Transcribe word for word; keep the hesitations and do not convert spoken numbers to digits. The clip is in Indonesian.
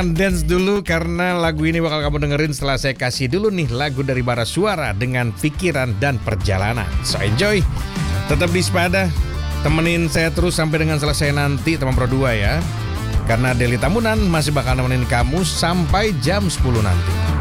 jangan dance dulu karena lagu ini bakal kamu dengerin setelah saya kasih dulu nih lagu dari Bara Suara dengan Pikiran dan Perjalanan. So enjoy, tetap di Sepada, temenin saya terus sampai dengan selesai nanti teman Pro dua ya. Karena Deli Tambunan masih bakal nemenin kamu sampai jam sepuluh nanti.